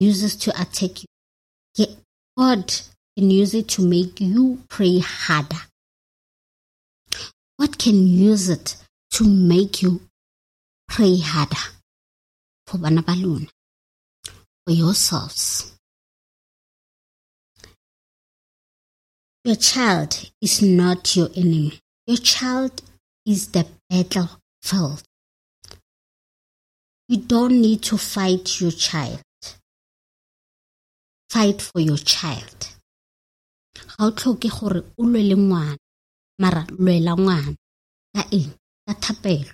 uses to attack you, God can use it to make you pray harder. God can use it to make you pray harder for bana ba lona, for yourselves. Your child is not your enemy. Your child is the battlefield. You don't need to fight your child. Fight for your child. Ga o tlhoke gore o lwele ngwana, mara lwela ngwana ka eng? Ka thapelo.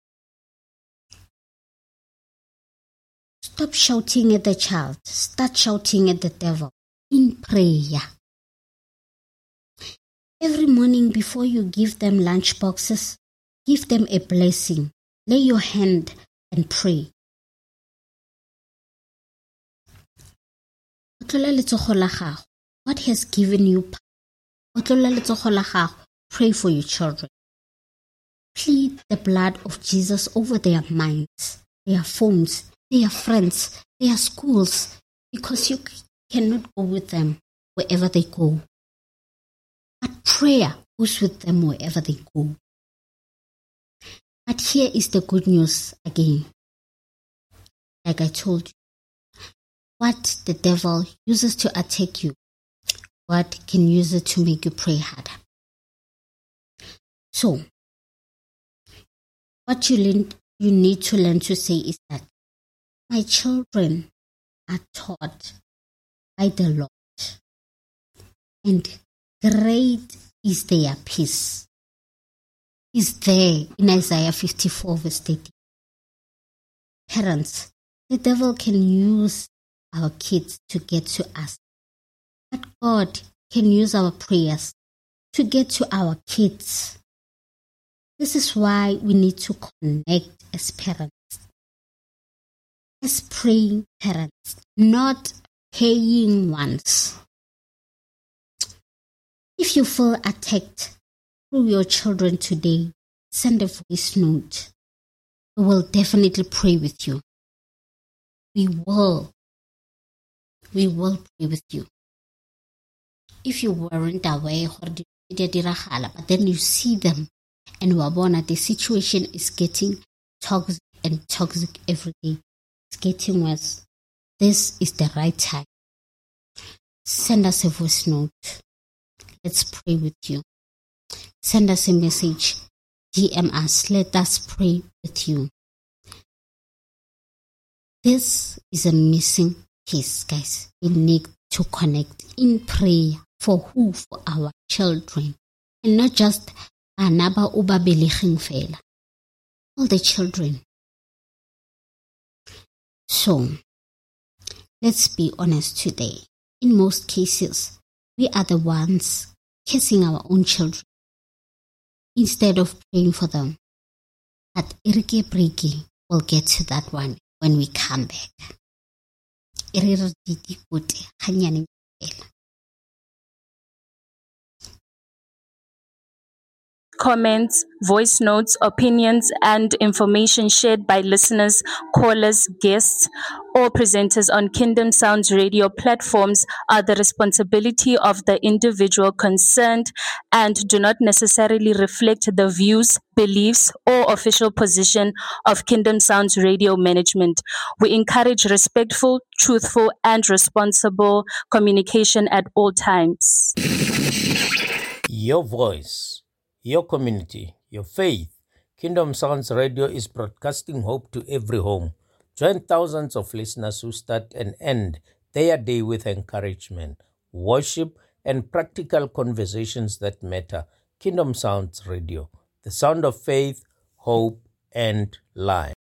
Stop shouting at the child. Start shouting at the devil in prayer. Every morning before you give them lunch boxes, give them a blessing. Lay your hand and pray. God has given you power. Pray for your children. Plead the blood of Jesus over their minds, their phones, their friends, their schools, because you cannot go with them wherever they go. But prayer goes with them wherever they go. But here is the good news again. Like I told you, what the devil uses to attack you, God can use it to make you pray harder. So, what you need to learn to say is that my children are taught by the Lord, and great is their peace. Is there in Isaiah 54 verse 30. Parents, the devil can use our kids to get to us, but God can use our prayers to get to our kids. This is why we need to connect as parents, as praying parents, not paying ones. If you feel attacked through your children today, send a voice note. We will definitely pray with you. We will pray with you. If you weren't aware, but then you see them and wabona, the situation is getting toxic and toxic every day. It's getting worse. This is the right time. Send us a voice note. Let's pray with you. Send us a message. DM us. Let us pray with you. This is a missing piece, guys. We need to connect in prayer. For who? For our children. And not just anaba ubabeleching fela. All the children. So, let's be honest today. In most cases, we are the ones cursing our own children instead of praying for them. But Irike Breki will get to that one when we come back. Comments, voice notes, opinions, and information shared by listeners, callers, guests, or presenters on Kingdom Sounds radio platforms are the responsibility of the individual concerned and do not necessarily reflect the views, beliefs, or official position of Kingdom Sounds radio management. We encourage respectful, truthful, and responsible communication at all times. Your voice, your community, your faith. Kingdom Sounds Radio is broadcasting hope to every home. Join thousands of listeners who start and end their day with encouragement, worship, and practical conversations that matter. Kingdom Sounds Radio, the sound of faith, hope, and life.